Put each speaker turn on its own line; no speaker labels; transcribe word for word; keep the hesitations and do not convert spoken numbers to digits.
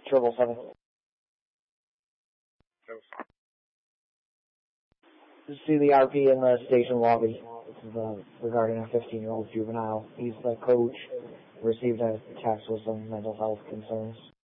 Triple seven. See the R P in the station lobby. This is uh, regarding a fifteen-year-old juvenile. He's the coach. Received a text with some mental health concerns.